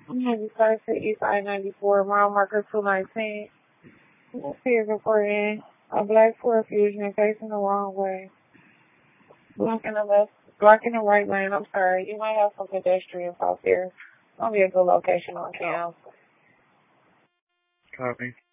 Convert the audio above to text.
I'm heading south to East I-94, mile marker 219. This is reporting a black Ford Fusion facing the wrong way. Blocking the right lane. I'm sorry. You might have some pedestrians out there. It'll be a good location on cam. Copy.